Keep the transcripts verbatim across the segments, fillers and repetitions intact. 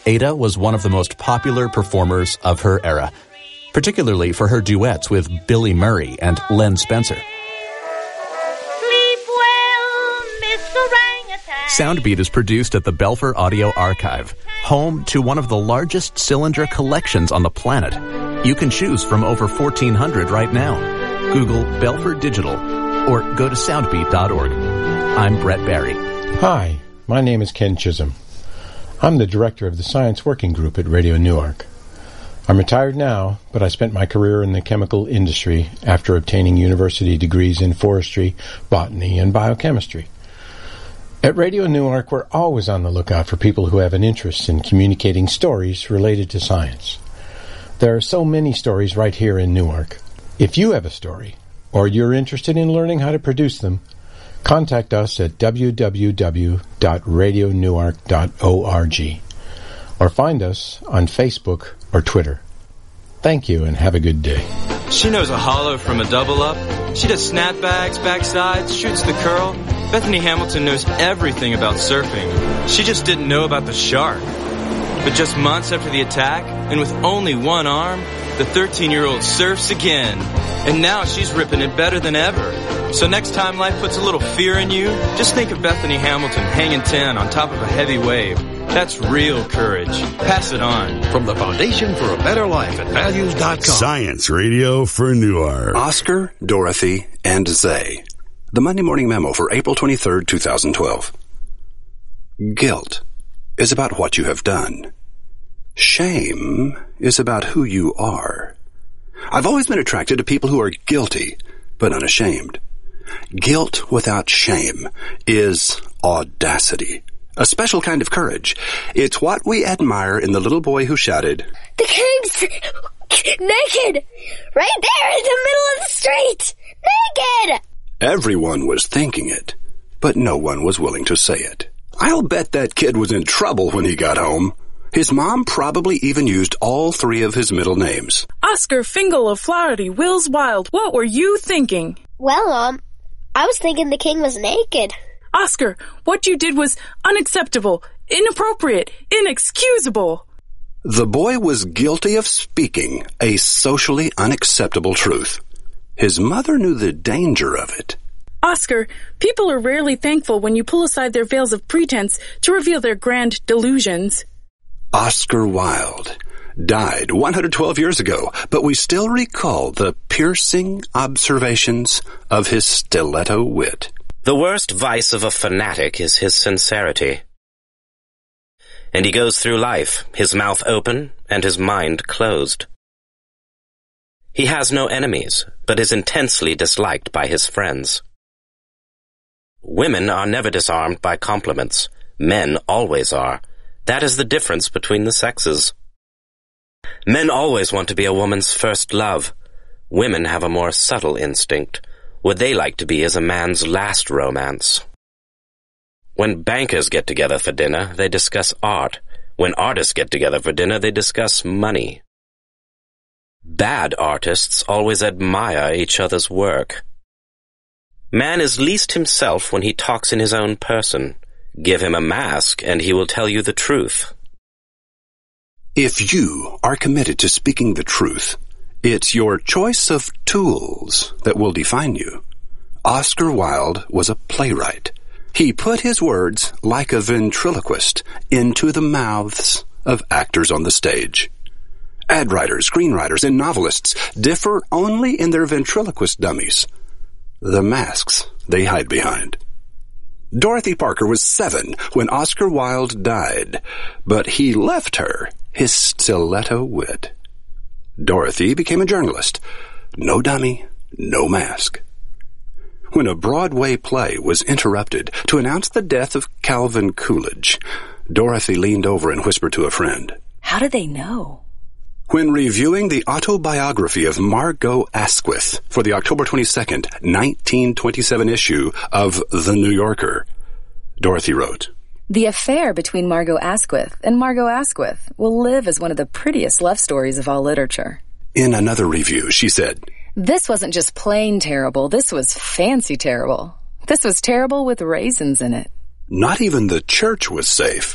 Ada was one of the most popular performers of her era, particularly for her duets with Billy Murray and Len Spencer. Sleep well, Mister Orangutan. Soundbeat is produced at the Belfer Audio Archive, home to one of the largest cylinder collections on the planet. You can choose from over fourteen hundred right now. Google Belfer Digital or go to soundbeat dot org. I'm Brett Barry. Hi, my name is Ken Chisholm. I'm the director of the Science Working Group at Radio Newark. I'm retired now, but I spent my career in the chemical industry after obtaining university degrees in forestry, botany, and biochemistry. At Radio Newark, we're always on the lookout for people who have an interest in communicating stories related to science. There are so many stories right here in Newark. If you have a story, or you're interested in learning how to produce them, contact us at w w w dot radio newark dot org or find us on Facebook or Twitter. Thank you and have a good day. She knows a hollow from a double up. She does snapbacks, backsides, shoots the curl. Bethany Hamilton knows everything about surfing. She just didn't know about the shark. But just months after the attack, and with only one arm, the thirteen-year-old surfs again. And now she's ripping it better than ever. So next time life puts a little fear in you, just think of Bethany Hamilton hanging ten on top of a heavy wave. That's real courage. Pass it on. From the Foundation for a Better Life at values dot com. Science Radio for Newark. Oscar, Dorothy, and Zay. The Monday Morning Memo for April twenty-third, twenty twelve. Guilt is about what you have done. Shame is about who you are. I've always been attracted to people who are guilty, but unashamed. Guilt without shame is audacity, a special kind of courage. It's what we admire in the little boy who shouted, "The king's naked! Right there in the middle of the street! Naked!" Everyone was thinking it, but no one was willing to say it. I'll bet that kid was in trouble when he got home. His mom probably even used all three of his middle names. Oscar Fingal of Flaherty, Wills Wild, what were you thinking? Well, um, I was thinking the king was naked. Oscar, what you did was unacceptable, inappropriate, inexcusable. The boy was guilty of speaking a socially unacceptable truth. His mother knew the danger of it. Oscar, people are rarely thankful when you pull aside their veils of pretense to reveal their grand delusions. Oscar Wilde died one hundred twelve years ago, but we still recall the piercing observations of his stiletto wit. The worst vice of a fanatic is his sincerity. And he goes through life, his mouth open and his mind closed. He has no enemies, but is intensely disliked by his friends. Women are never disarmed by compliments. Men always are. That is the difference between the sexes. Men always want to be a woman's first love. Women have a more subtle instinct. What they like to be is a man's last romance. When bankers get together for dinner, they discuss art. When artists get together for dinner, they discuss money. Bad artists always admire each other's work. Man is least himself when he talks in his own person. Give him a mask, and he will tell you the truth. If you are committed to speaking the truth, it's your choice of tools that will define you. Oscar Wilde was a playwright. He put his words, like a ventriloquist, into the mouths of actors on the stage. Ad writers, screenwriters, and novelists differ only in their ventriloquist dummies, the masks they hide behind. Dorothy Parker was seven when Oscar Wilde died, but he left her his stiletto wit. Dorothy became a journalist. No dummy, no mask. When a Broadway play was interrupted to announce the death of Calvin Coolidge, Dorothy leaned over and whispered to a friend, "How do they know?" When reviewing the autobiography of Margot Asquith for the October twenty-second, nineteen twenty-seven issue of The New Yorker, Dorothy wrote, "The affair between Margot Asquith and Margot Asquith will live as one of the prettiest love stories of all literature." In another review, she said, "This wasn't just plain terrible, this was fancy terrible. This was terrible with raisins in it." Not even the church was safe.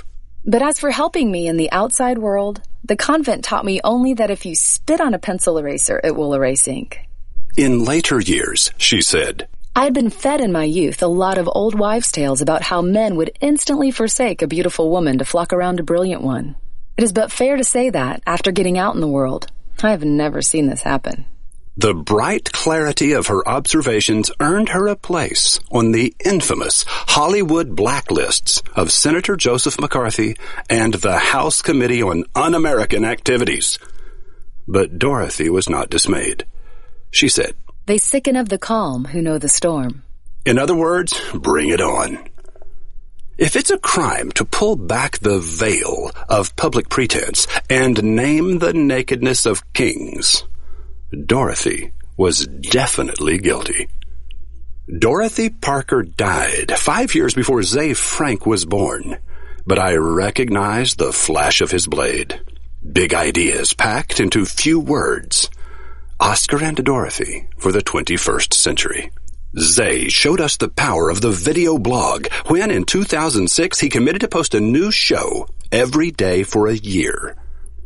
But as for helping me in the outside world, the convent taught me only that if you spit on a pencil eraser, it will erase ink. In later years, she said, I had been fed in my youth a lot of old wives' tales about how men would instantly forsake a beautiful woman to flock around a brilliant one. It is but fair to say that, after getting out in the world, I have never seen this happen. The bright clarity of her observations earned her a place on the infamous Hollywood blacklists of Senator Joseph McCarthy and the House Committee on Un-American Activities. But Dorothy was not dismayed. She said, They sicken of the calm who know the storm. In other words, bring it on. If it's a crime to pull back the veil of public pretense and name the nakedness of kings, Dorothy was definitely guilty. Dorothy Parker died five years before Ze Frank was born, but I recognize the flash of his blade. Big ideas packed into few words. Oscar and Dorothy for the twenty-first century. Ze showed us the power of the video blog when, in two thousand six, he committed to post a new show every day for a year.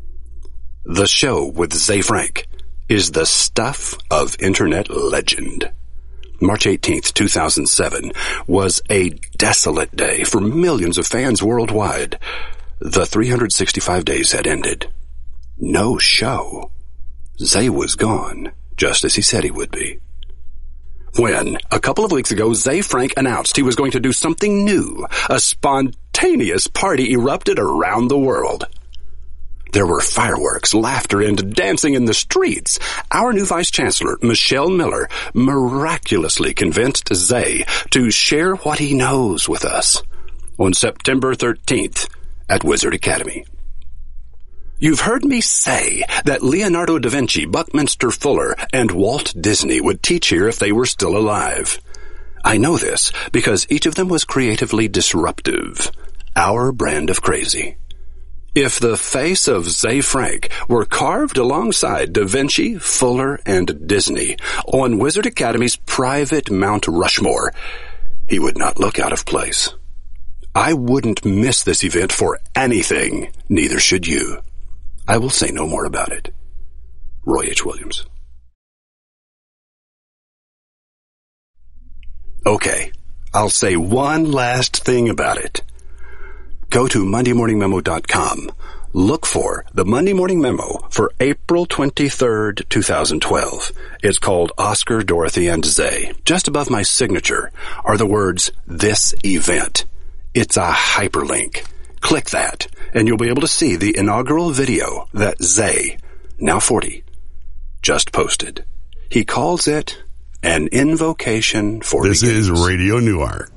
The show with Ze Frank is the stuff of internet legend. March eighteenth, two thousand seven was a desolate day for millions of fans worldwide. The three hundred sixty-five days had ended. No show. Ze was gone, just as he said he would be. When, a couple of weeks ago, Ze Frank announced he was going to do something new, a spontaneous party erupted around the world. There were fireworks, laughter, and dancing in the streets. Our new Vice Chancellor, Michelle Miller, miraculously convinced Ze to share what he knows with us on September thirteenth at Wizard Academy. You've heard me say that Leonardo da Vinci, Buckminster Fuller, and Walt Disney would teach here if they were still alive. I know this because each of them was creatively disruptive, our brand of crazy. If the face of Ze Frank were carved alongside Da Vinci, Fuller, and Disney on Wizard Academy's private Mount Rushmore, he would not look out of place. I wouldn't miss this event for anything, neither should you. I will say no more about it. Roy H. Williams. Okay, I'll say one last thing about it. Go to monday morning memo dot com. Look for the Monday Morning Memo for April twenty-third, twenty twelve. It's called Oscar, Dorothy, and Ze. Just above my signature are the words, This Event. It's a hyperlink. Click that, and you'll be able to see the inaugural video that Ze, now forty, just posted. He calls it an invocation for This the is games. Radio Newark.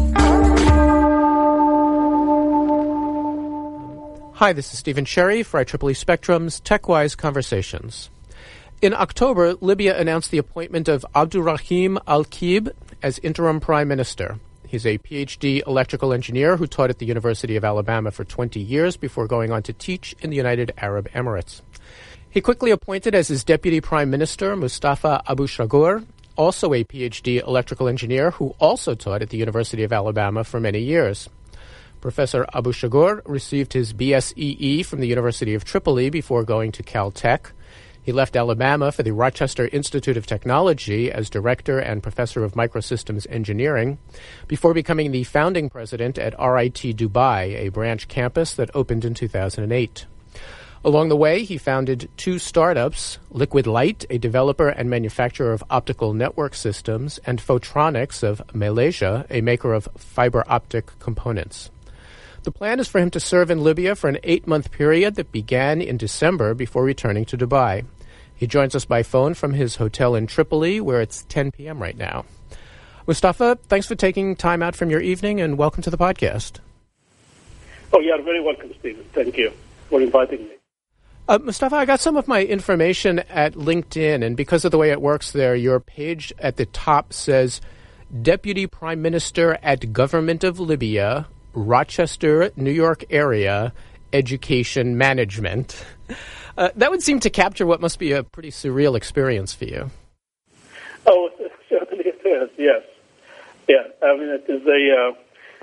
Hi, this is Stephen Cherry for I triple E Spectrum's TechWise Conversations. In October, Libya announced the appointment of Abdurrahim Al-Kib as interim prime minister. He's a P H D electrical engineer who taught at the University of Alabama for twenty years before going on to teach in the United Arab Emirates. He quickly appointed as his deputy prime minister Mustafa Abu Shagur, also a P H D electrical engineer who also taught at the University of Alabama for many years. Professor Abu Shagur received his B S E E from the University of Tripoli before going to Caltech. He left Alabama for the Rochester Institute of Technology as director and professor of microsystems engineering before becoming the founding president at R I T Dubai, a branch campus that opened in two thousand eight. Along the way, he founded two startups, Liquid Light, a developer and manufacturer of optical network systems, and Photronics of Malaysia, a maker of fiber optic components. The plan is for him to serve in Libya for an eight-month period that began in December before returning to Dubai. He joins us by phone from his hotel in Tripoli, where it's ten p.m. right now. Mustafa, thanks for taking time out from your evening, and welcome to the podcast. Oh, you're very welcome, Stephen. Thank you for inviting me. Uh, Mustafa, I got some of my information at LinkedIn, and because of the way it works there, your page at the top says, Deputy Prime Minister at Government of Libya, Rochester, New York area, education management. Uh, that would seem to capture what must be a pretty surreal experience for you. Oh, certainly it is, yes. Yeah, I mean, it is a, uh,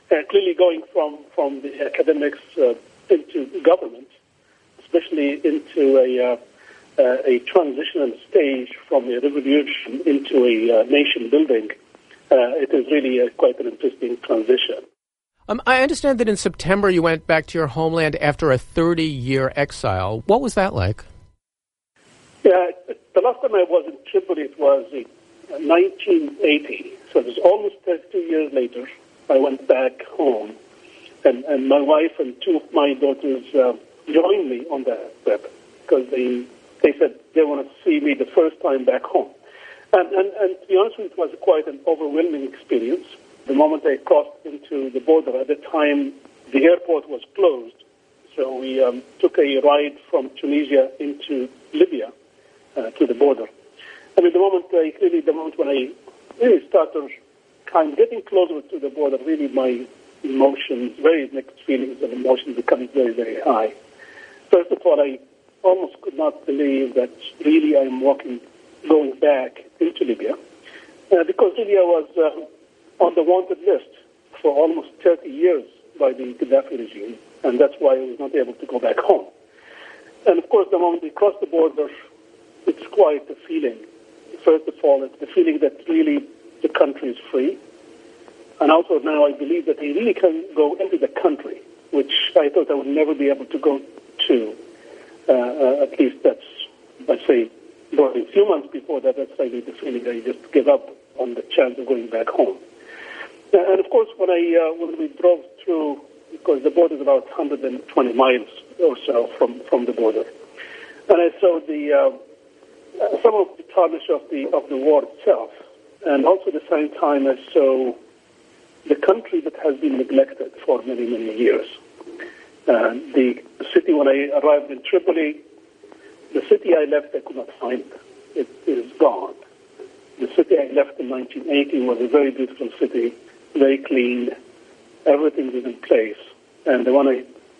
uh, clearly going from, from the academics uh, into government, especially into a, uh, uh, a transitional stage from a revolution into a uh, nation building, uh, it is really uh, quite an interesting transition. Um, I understand that in September you went back to your homeland after a thirty-year exile. What was that like? Yeah, the last time I was in Tripoli, it was in nineteen eighty. So it was almost thirty-two years later. I went back home, and, and my wife and two of my daughters uh, joined me on that trip because they they said they want to see me the first time back home. And, and, and to be honest with you, it was quite an overwhelming experience. The moment I crossed into the border, at the time the airport was closed, so we um, took a ride from Tunisia into Libya uh, to the border. I mean, the moment I clearly, the moment when I really started kind of getting closer to the border, really my emotions, very mixed feelings and emotions becoming very, very high. First of all, I almost could not believe that really I'm walking, going back into Libya, uh, because Libya was uh, on the wanted list for almost thirty years by the Gaddafi regime, and that's why I was not able to go back home. And of course, the moment we cross the border, it's quite a feeling. First of all, it's the feeling that really the country is free. And also now I believe that they really can go into the country, which I thought I would never be able to go to. Uh, uh, at least that's, I say, a few months before that, that's really the feeling I just gave up on the chance of going back home. Uh, and of course, when I uh, when we drove through, because the border is about one hundred twenty miles or so from, from the border, and I saw the uh, uh, some of the tarnish of the of the war itself, and also at the same time I saw the country that has been neglected for many many years. Uh, the city, when I arrived in Tripoli, the city I left I could not find. It is gone. The city I left in nineteen eighty was a very beautiful city, very clean, everything was in place. And the one I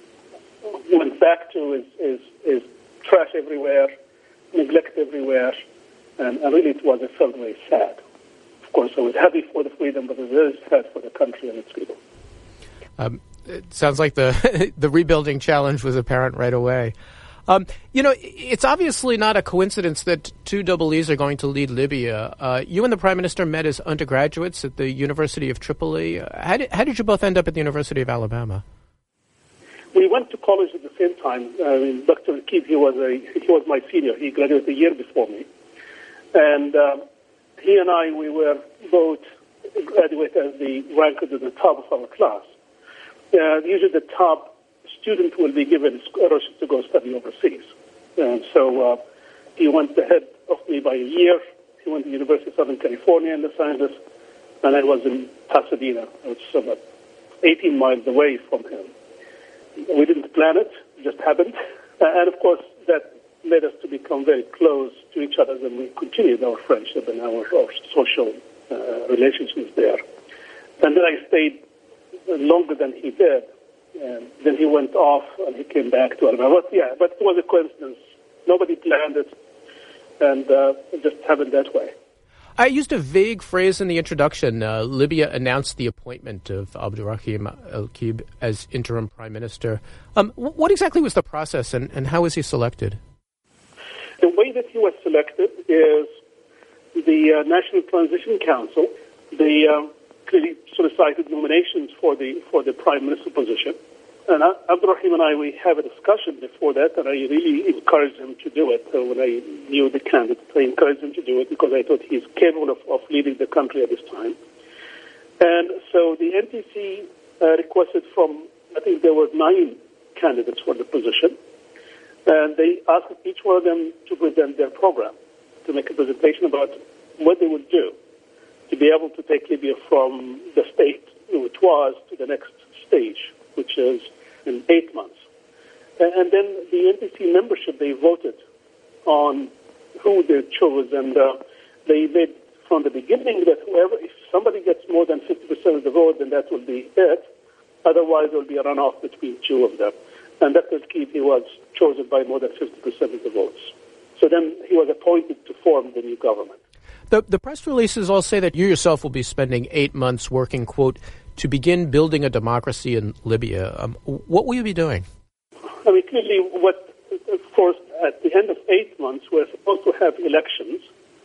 went back to is, is, is trash everywhere, neglect everywhere, and, and really it was, I felt very sad. Of course, I was happy for the freedom, but I was very sad for the country and its people. Um, it sounds like the the rebuilding challenge was apparent right away. Um, you know, it's obviously not a coincidence that two double E's are going to lead Libya. Uh, you and the Prime Minister met as undergraduates at the University of Tripoli. Uh, how, did, how did you both end up at the University of Alabama? We went to college at the same time. I mean, Doctor Akib, he was a he was my senior. He graduated a year before me, and um, he and I we were both graduated as the ranked at the top of our class. Uh, usually, the top student will be given scholarship to go study overseas. And so uh, he went ahead of me by a year. He went to the University of Southern California in Los Angeles, and I was in Pasadena, which is about eighteen miles away from him. We didn't plan it, it just happened. And of course, that led us to become very close to each other, and we continued our friendship and our, our social uh, relationships there. And then I stayed longer than he did. And then he went off and he came back to Alabama. But yeah, but it was a coincidence. Nobody planned it, and uh, it just happened that way. I used a vague phrase in the introduction. Uh, Libya announced the appointment of Abdurrahim Al-Kib as interim prime minister. Um, what exactly was the process, and, and how was he selected? The way that he was selected is the uh, National Transition Council. They uh, clearly solicited nominations for the for the prime minister position. And uh, Abdurrahim and I, we have a discussion before that, and I really encouraged him to do it. So when I knew the candidate, I encouraged him to do it because I thought he's capable of, of leading the country at this time. And so the N T C uh, requested from, I think there were nine candidates for the position, and they asked each one of them to present their program, to make a presentation about what they would do to be able to take Libya from the state it was to the next stage, which is in eight months. And then the N T C membership, they voted on who they chose, and uh, they made from the beginning that whoever, if somebody gets more than fifty percent of the vote, then that will be it. Otherwise, there will be a runoff between two of them. And Doctor Keith, he was chosen by more than fifty percent of the votes. So then he was appointed to form the new government. The, the press releases all say that you yourself will be spending eight months working, quote, to begin building a democracy in Libya, um, what will you be doing? I mean, clearly, what, of course, at the end of eight months, we're supposed to have elections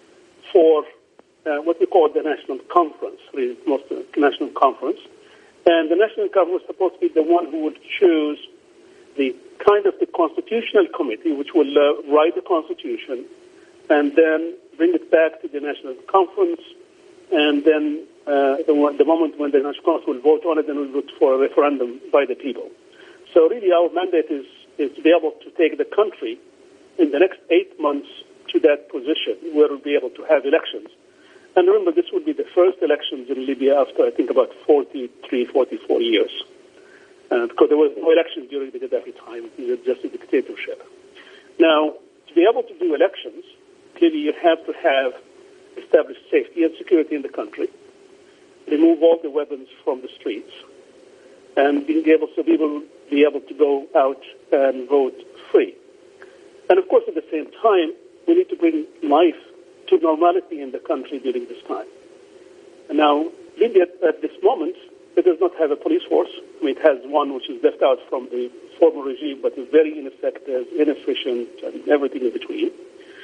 for uh, what we call the National Conference, the most uh, National Conference. And the National Conference was supposed to be the one who would choose the kind of the constitutional committee, which will uh, write the constitution, and then bring it back to the National Conference, and then uh, the, the moment when the National Conference will vote on it, then we'll vote for a referendum by the people. So really our mandate is, is to be able to take the country in the next eight months to that position where we'll be able to have elections. And remember, this would be the first elections in Libya after, I think, about forty-three, forty-four years. Uh, because there was no election during the Gaddafi time. It was just a dictatorship. Now, to be able to do elections, clearly you have to have established safety and security in the country, remove all the weapons from the streets, and being able so people be able to go out and vote free. And of course, at the same time, we need to bring life to normality in the country during this time. And now, Libya at this moment, it does not have a police force. I mean, it has one which is left out from the former regime, but is very ineffective, inefficient, and everything in between.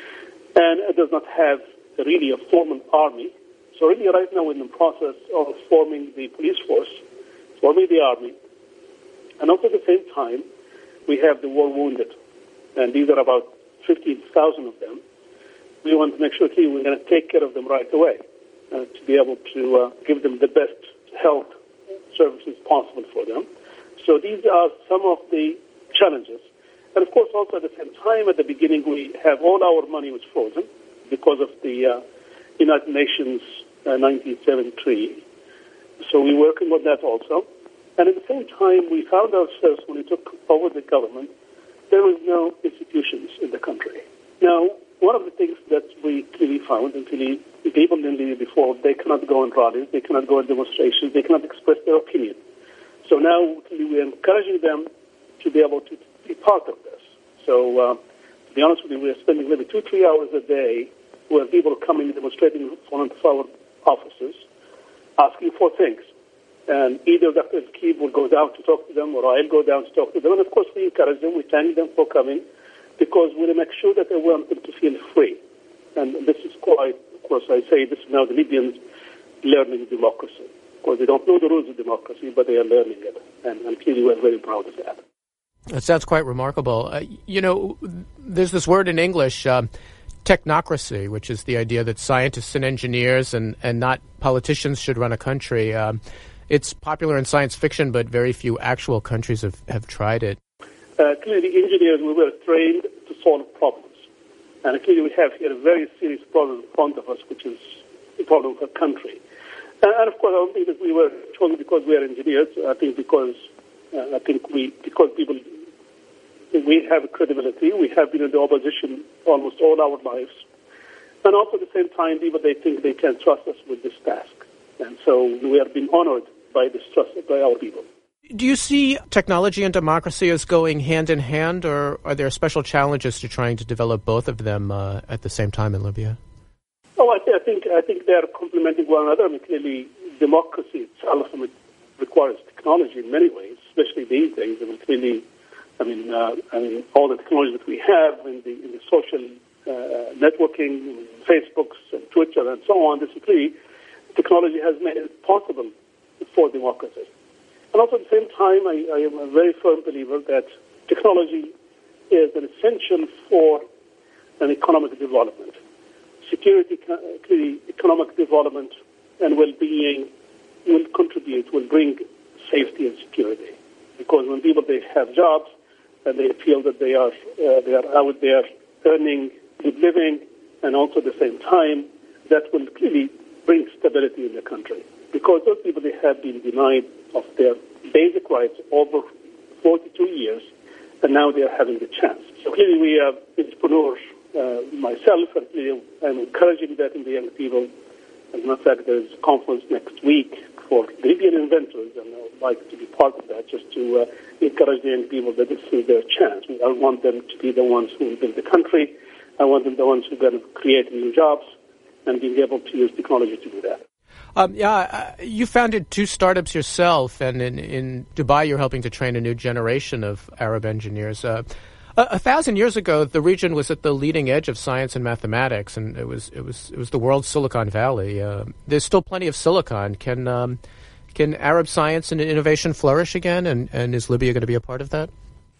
And it does not have really a formal army. So really right now we're in the process of forming the police force, forming the army, and also at the same time we have the war wounded. And these are about fifteen thousand of them. We want to make sure that we're going to take care of them right away uh, to be able to uh, give them the best health services possible for them. So these are some of the challenges. And of course, also at the same time, at the beginning, we have all our money was frozen because of the uh, United Nations uh, nineteen seventy-three. So we're working on that also. And at the same time, we found ourselves, when we took over the government, there was no institutions in the country. Now, one of the things that we clearly found, and clearly people in Libya before, they cannot go on rallies, they cannot go on demonstrations, they cannot express their opinion. So now we're encouraging them to be able to be part of this. So, uh, to be honest with you, we're spending maybe two, three hours a day where people are coming demonstrating in front of our offices, asking for things. And either Doctor Al-Kib will go down to talk to them, or I'll go down to talk to them. And of course, we encourage them, we thank them for coming, because we make sure that they want them to feel free. And this is quite, of course, I say this is now the Libyans learning democracy. Of course, they don't know the rules of democracy, but they are learning it. And, and clearly we're very proud of that. That sounds quite remarkable. Uh, you know, there's this word in English, um, technocracy, which is the idea that scientists and engineers and, and not politicians should run a country. Um, it's popular in science fiction, but very few actual countries have, have tried it. Uh, clearly, engineers, we were trained to solve problems. And clearly we have here a very serious problem in front of us, which is the problem of our country. And, and of course, I don't think that we were chosen because we are engineers. I think because uh, I think we because people we have credibility. We have been in the opposition almost all our lives, and also at the same time, people they think they can trust us with this task, and so we are being honored by this trust by our people. Do you see technology and democracy as going hand in hand, or are there special challenges to trying to develop both of them uh, at the same time in Libya? Oh, I, th- I think I think they are complementing one another. I mean, clearly, democracy itself I mean, requires technology in many ways, especially these days. I mean, clearly, I mean, uh, I mean, all the technology that we have in the, in the social uh, networking, Facebooks and Twitter and so on. This is clearly, technology has made it possible for democracy. And also at the same time, I, I am a very firm believer that technology is an essential for an economic development. Security, clearly, economic development and well-being will contribute, will bring safety and security. Because when people they have jobs and they feel that they are uh, they are out there earning good living, and also at the same time, that will clearly bring stability in the country. Because those people they have been denied of their basic rights over forty-two years, and now they are having the chance. So clearly we are entrepreneurs, uh, myself, and clearly I'm encouraging that in the young people. As a matter of fact, there's a conference next week for Libyan inventors, and I would like to be part of that, just to uh, encourage the young people that this is their chance. I want them to be the ones who will build the country. I want them the ones who are going to create new jobs and being able to use technology to do that. Um, yeah, uh, you founded two startups yourself, and in, in Dubai you're helping to train a new generation of Arab engineers. Uh, a, a thousand years ago, the region was at the leading edge of science and mathematics, and it was it was it was the world's Silicon Valley. Uh, there's still plenty of silicon. Can um, can Arab science and innovation flourish again, and, and is Libya going to be a part of that?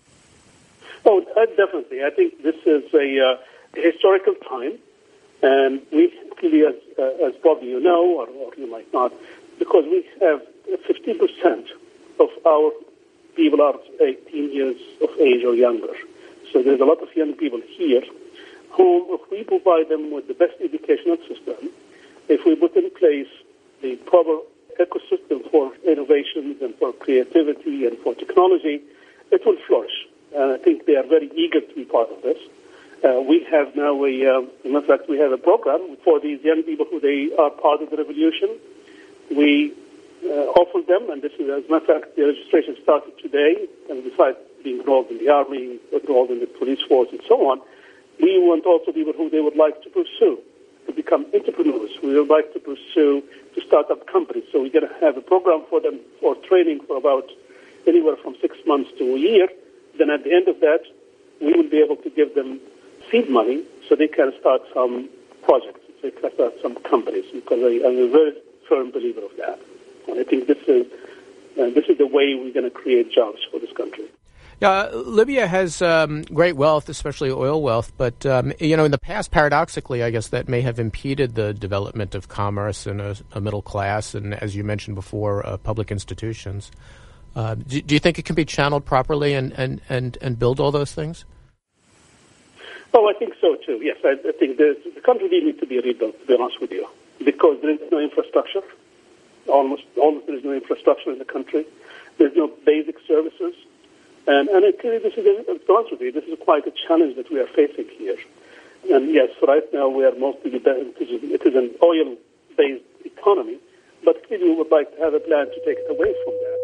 Oh, uh, definitely. I think this is a uh, historical time, and we clearly, as, uh, as probably you know, or, or you might not, because we have fifteen percent of our people are eighteen years of age or younger. So there's a lot of young people here whom, if we provide them with the best educational system, if we put in place the proper ecosystem for innovations and for creativity and for technology, it will flourish. And I think they are very eager to be part of this. Uh, we have now a, uh, in fact, we have a program for these young people who they are part of the revolution. We uh, offer them, and this is, as a matter of fact, the registration started today, and besides being enrolled in the army, enrolled in the police force, and so on, we want also people who they would like to pursue, to become entrepreneurs. We would like to pursue, to start up companies. So we're going to have a program for them for training for about anywhere from six months to a year. Then at the end of that, we will be able to give them seed money so they can start some projects, they can start some companies, because I, I'm a very firm believer of that. And I think this is uh, this is the way we're going to create jobs for this country. Yeah, Libya has um, great wealth, especially oil wealth, but um, you know, in the past, paradoxically, I guess that may have impeded the development of commerce and a, a middle class, and as you mentioned before, uh, public institutions. Uh, do, do you think it can be channeled properly and, and, and, and build all those things? Oh, I think so too. Yes, I, I think the country needs to be rebuilt, to be honest with you, because there is no infrastructure. Almost, almost there is no infrastructure in the country. There's no basic services. And, and it, this is, a, to be honest with you, this is quite a challenge that we are facing here. And yes, right now we are mostly, it is an oil-based economy, but clearly we would like to have a plan to take it away from that.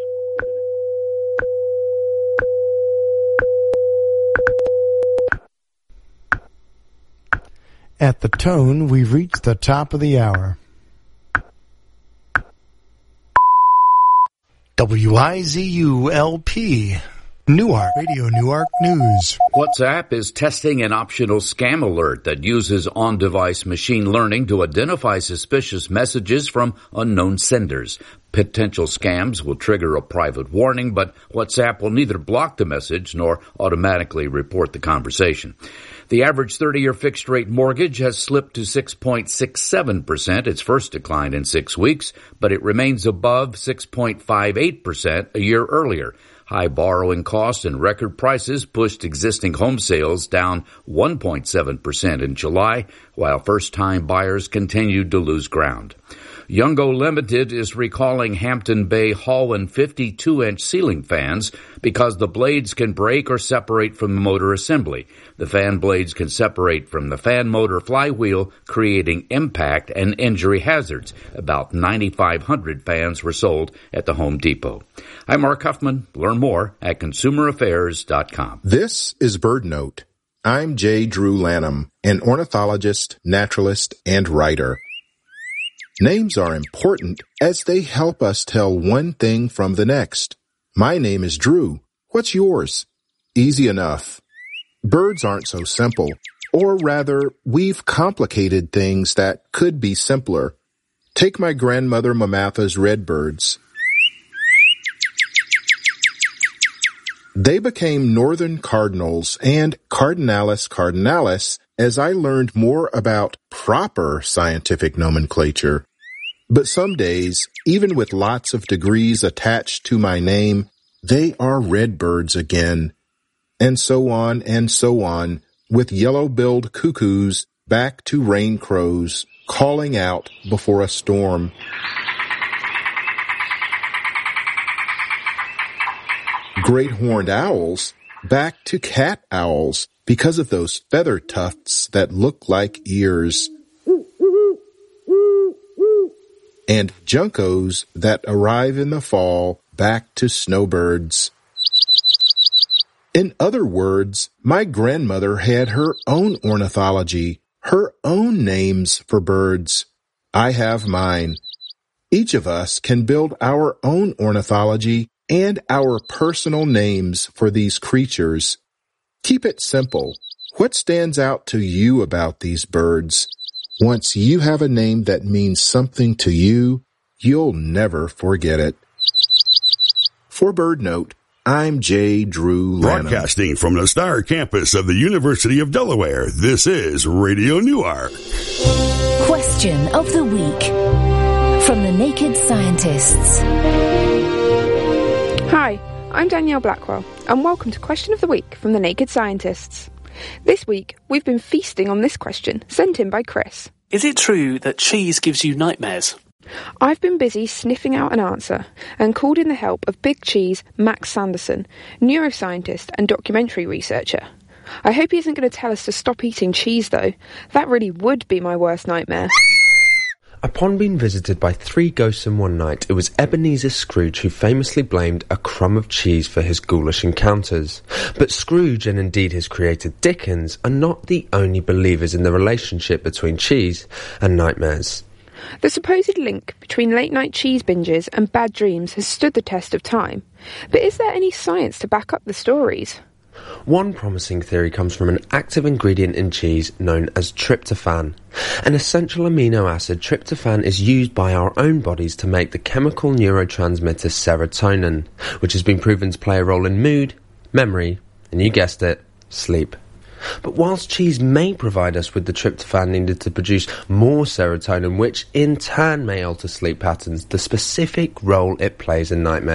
At the tone, we've reached the top of the hour. W I Z U L P, Newark, Radio Newark News. WhatsApp is testing an optional scam alert that uses on-device machine learning to identify suspicious messages from unknown senders. Potential scams will trigger a private warning, but WhatsApp will neither block the message nor automatically report the conversation. The average thirty-year fixed-rate mortgage has slipped to six point six seven percent, its first decline in six weeks, but it remains above six point five eight percent a year earlier. High borrowing costs and record prices pushed existing home sales down one point seven percent in July, while first-time buyers continued to lose ground. Youngo Limited is recalling Hampton Bay Holland fifty-two inch ceiling fans because the blades can break or separate from the motor assembly. The fan blades can separate from the fan motor flywheel, creating impact and injury hazards. About ninety-five hundred fans were sold at the Home Depot. I'm Mark Huffman. Learn more at consumer affairs dot com. This is BirdNote. I'm J. Drew Lanham, an ornithologist, naturalist, and writer. Names are important as they help us tell one thing from the next. My name is Drew. What's yours? Easy enough. Birds aren't so simple, or rather, we've complicated things that could be simpler. Take my grandmother Mamatha's redbirds. They became northern cardinals and Cardinalis cardinalis as I learned more about proper scientific nomenclature. But some days, even with lots of degrees attached to my name, they are redbirds again. And so on and so on, with yellow-billed cuckoos back to rain crows, calling out before a storm. Great horned owls back to cat owls because of those feather tufts that look like ears. And juncos that arrive in the fall back to snowbirds. In other words, my grandmother had her own ornithology, her own names for birds. I have mine. Each of us can build our own ornithology and our personal names for these creatures. Keep it simple. What stands out to you about these birds? Once you have a name that means something to you, you'll never forget it. For BirdNote, I'm J. Drew Lanham. Broadcasting from the Star Campus of the University of Delaware, this is Radio Newark. Question of the Week from the Naked Scientists. Hi, I'm Danielle Blackwell, and welcome to Question of the Week from the Naked Scientists. This week, we've been feasting on this question, sent in by Chris. Is it true that cheese gives you nightmares? I've been busy sniffing out an answer and called in the help of Big Cheese Max Sanderson, neuroscientist and documentary researcher. I hope he isn't going to tell us to stop eating cheese, though. That really would be my worst nightmare. Upon being visited by three ghosts in one night, it was Ebenezer Scrooge who famously blamed a crumb of cheese for his ghoulish encounters. But Scrooge, and indeed his creator Dickens, are not the only believers in the relationship between cheese and nightmares. The supposed link between late-night cheese binges and bad dreams has stood the test of time. But is there any science to back up the stories? One promising theory comes from an active ingredient in cheese known as tryptophan. An essential amino acid, tryptophan is used by our own bodies to make the chemical neurotransmitter serotonin, which has been proven to play a role in mood, memory, and you guessed it, sleep. But whilst cheese may provide us with the tryptophan needed to produce more serotonin, which in turn may alter sleep patterns, the specific role it plays in nightmares